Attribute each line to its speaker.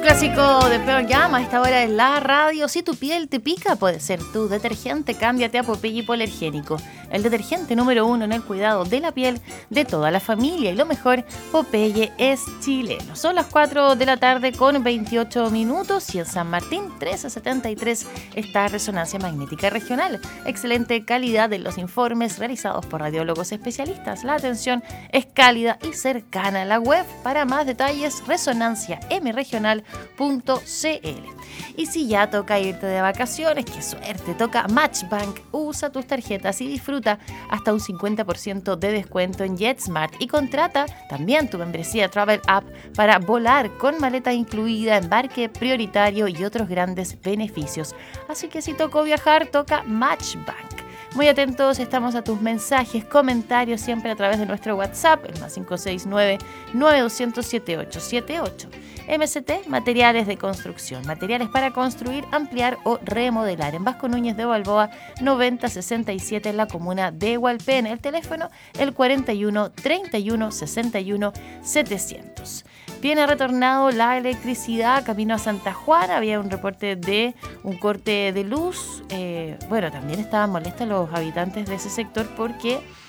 Speaker 1: Clásico de Pearl Jam a esta hora en la radio. Si tu piel te pica, puede ser tu detergente. Cámbiate a Popeye Hipoalergénico, el detergente número 1 en el cuidado de la piel de toda la familia. Y lo mejor, Popeye es chileno. Son las 4 de la tarde con 28 minutos y en San Martín 1373 está Resonancia Magnética Regional. Excelente calidad en los informes realizados por radiólogos especialistas. La atención es cálida y cercana. La web para más detalles, resonanciamregional.cl. Y si ya toca irte de vacaciones, qué suerte, toca Matchbank. Usa tus tarjetas y disfruta hasta un 50% de descuento en JetSmart y contrata también tu membresía Travel App para volar con maleta incluida, embarque prioritario y otros grandes beneficios. Así que si tocó viajar, toca Matchbank. Muy atentos estamos a tus mensajes, comentarios, siempre a través de nuestro WhatsApp, el más 569-9200-7878. MST, materiales de construcción, materiales para construir, ampliar o remodelar. En Vasco Núñez de Balboa, 9067 en la comuna de Hualpén. El teléfono, el 41 31 61 700. Bien, ha retornado la electricidad camino a Santa Juana. Había un reporte de un corte de luz. También estaban molestos los habitantes de ese sector porque